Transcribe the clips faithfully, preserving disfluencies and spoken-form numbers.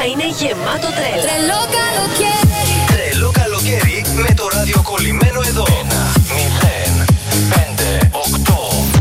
είναι γεμάτο τρέλα. Τρελό καλοκαίρι. Τρελό καλοκαίρι με το ράδιο κολλημένο εδώ. ένα, μηδέν, πέντε, οκτώ.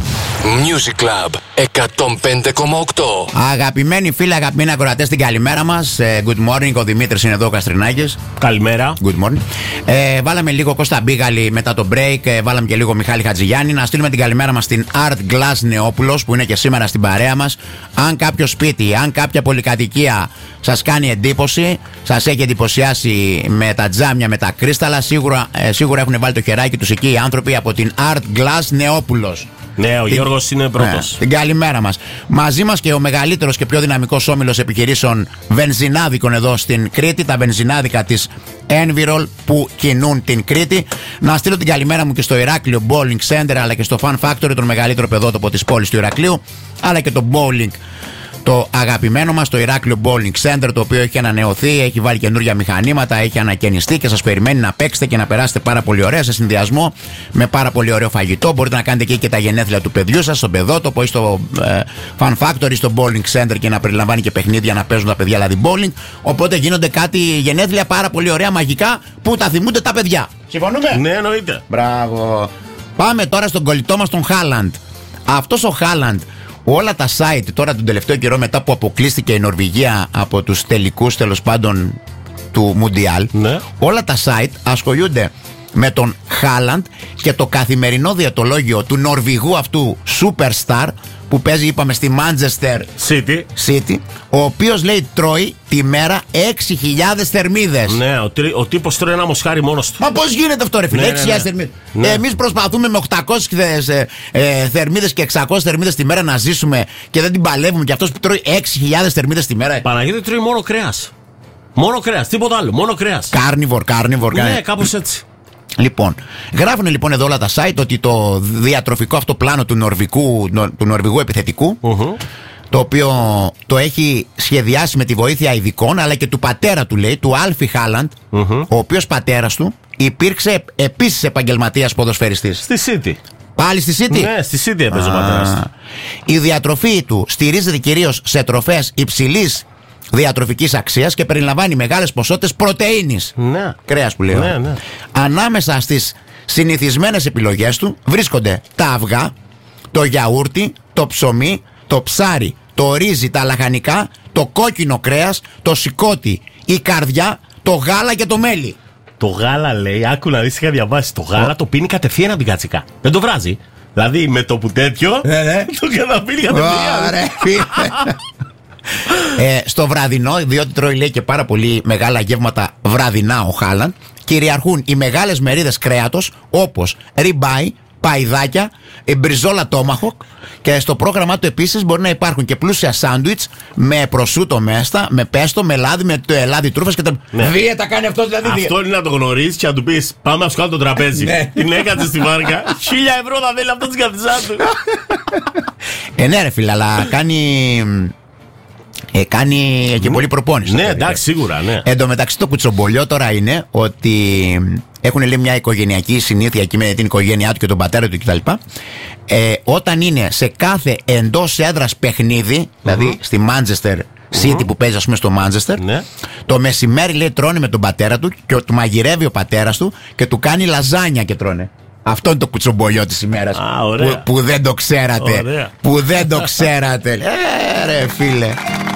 Music Club εκατόν πέντε κόμμα οκτώ. Αγαπημένοι φίλοι, αγαπημένοι ακροατές, την καλημέρα μας. Good morning, ο Δημήτρης είναι εδώ, ο Καστρινάκης. Καλημέρα. Good morning. Ε, βάλαμε λίγο Κώστα Μπίγαλη μετά το break, ε, βάλαμε και λίγο Μιχάλη Χατζηγιάννη. Να στείλουμε την καλημέρα μας στην Art Glass Νεόπουλος που είναι και σήμερα στην παρέα μας. Αν κάποιο σπίτι, αν κάποια πολυκατοικία σας κάνει εντύπωση, σας έχει εντυπωσιάσει με τα τζάμια, με τα κρίσταλα, σίγουρα, ε, σίγουρα έχουν βάλει το χεράκι τους εκεί οι άνθρωποι από την Art Glass Νεόπουλος. Ναι, ο την... Γιώργος είναι πρώτος. Ναι, την καλημέρα μας. Μαζί μας και ο μεγαλύτερος και πιο δυναμικός όμιλος επιχειρήσεων βενζινάδικων εδώ στην Κρήτη, τα βενζινάδικα της Envirol που κινούν την Κρήτη. Να στείλω την καλημέρα μου και στο Ηράκλειο Bowling Center, αλλά και στο Fun Factory, τον μεγαλύτερο παιδότοπο της πόλης του Ηρακλείου, αλλά και το bowling, το αγαπημένο μας, το Ηράκλειο Bowling Center, το οποίο έχει ανανεωθεί, έχει βάλει καινούργια μηχανήματα, έχει ανακαινιστεί και σας περιμένει να παίξετε και να περάσετε πάρα πολύ ωραία σε συνδυασμό με πάρα πολύ ωραίο φαγητό. Μπορείτε να κάνετε εκεί και τα γενέθλια του παιδιού σας, στο παιδότοπο ή στο ε, Fun Factory, στο Bowling Center, και να περιλαμβάνει και παιχνίδια να παίζουν τα παιδιά, δηλαδή bowling. Οπότε γίνονται κάτι γενέθλια πάρα πολύ ωραία, μαγικά, που τα θυμούνται τα παιδιά. Συμφωνούμε? Ναι, εννοείται. Μπράβο. Πάμε τώρα στον κολλητό μας τον Χάλαντ. Αυτός ο Χάλαντ, όλα τα site τώρα τον τελευταίο καιρό, μετά που αποκλείστηκε η Νορβηγία από τους τελικούς, τέλος πάντων, του Μουντιάλ, ναι, όλα τα site ασχολούνται με τον Χάλαντ και το καθημερινό διαιτολόγιο του Νορβηγού αυτού superstar που παίζει, είπαμε, στη Manchester City, City, ο οποίος λέει τρώει τη μέρα έξι χιλιάδες θερμίδες. Ναι, ο, τρι, ο τύπος τρώει ένα μοσχάρι μόνος του. Μα πώς γίνεται αυτό, ρε φίλε? Ναι, έξι χιλιάδες ναι, ναι. θερμίδες. Ναι. Ε, εμείς προσπαθούμε με οκτακόσιες ε, ε, θερμίδες και εξακόσιες θερμίδες τη μέρα να ζήσουμε και δεν την παλεύουμε. Και αυτός που τρώει έξι χιλιάδες θερμίδες τη μέρα. Παναγιώτη, τρώει μόνο κρέας. Μόνο κρέας, τίποτα άλλο. Μόνο κρέας. Carnivore, carnivore. Ναι, κάπως έτσι. Λοιπόν, γράφουν λοιπόν εδώ όλα τα site ότι το διατροφικό αυτό πλάνο του, νορβικού, του νορβηγού επιθετικού, uh-huh, το οποίο το έχει σχεδιάσει με τη βοήθεια ειδικών, αλλά και του πατέρα του, λέει, του Άλφι Χάλαντ, uh-huh, ο οποίος πατέρας του υπήρξε επίσης επαγγελματίας ποδοσφαιριστής. Στη City. Πάλι στη City. Ναι, στη City έπαιζε ο πατέρας του. Η διατροφή του στηρίζεται κυρίως σε τροφές υψηλής διατροφικής αξίας και περιλαμβάνει μεγάλες ποσότητες πρωτεΐνης. Ναι. Κρέας που λέω. Ναι, ναι. Ανάμεσα στις συνηθισμένες επιλογές του βρίσκονται τα αυγά, το γιαούρτι, το ψωμί, το ψάρι, το ρύζι, τα λαχανικά, το κόκκινο κρέας, το σηκώτη, η καρδιά, το γάλα και το μέλι. Το γάλα, λέει, άκου να δεις, είχα διαβάσει. Το γάλα το πίνει κατευθείαν από την κατσικά. Δεν το βράζει. Δηλαδή με το που τέτοιο, ναι, ναι, το καταπίνει κατευθείαν. Ωραία, ε, στο βραδινό, διότι τρώει, λέει, και πάρα πολύ μεγάλα γεύματα βραδινά ο Χάλαντ, κυριαρχούν οι μεγάλες μερίδες κρέατος όπως ριμπάι, παϊδάκια, μπριζόλα τόμαχοκ, και στο πρόγραμμά του επίσης μπορεί να υπάρχουν και πλούσια σάντουιτς με προσούτο μέσα, με πέστο, με λάδι, με το ελάδι τρούφας και τα. Ναι. Δίαιτα κάνει αυτό, δηλαδή. Αυτό δίαιτα. Είναι να το γνωρίσεις και να του πεις: πάμε να σου κάνω το τραπέζι. Ναι. Την έκατσε στη βάρκα. Χίλια ευρώ θα θέλει αυτό τη καθισά του. Ε, ναι, ρε φίλε, αλλά κάνει. Ε, κάνει και πολύ προπόνηση. Ναι, εντάξει, σίγουρα, ναι. Εν τω μεταξύ, το κουτσομπολιό τώρα είναι ότι έχουν, λέει, μια οικογενειακή συνήθεια εκεί με την οικογένειά του και τον πατέρα του κτλ. Ε, όταν είναι σε κάθε εντός έδρας παιχνίδι, mm-hmm, δηλαδή στη Manchester City, mm-hmm, που παίζει, ας πούμε, στο Manchester, ναι, το μεσημέρι, λέει, τρώνε με τον πατέρα του και του μαγειρεύει ο πατέρας του και του κάνει λαζάνια και τρώνε. Αυτό είναι το κουτσομπολιό της ημέρας. Α, που, που δεν το ξέρατε. Ωραία. Που δεν το ξέρατε. Ε, ρε φίλε.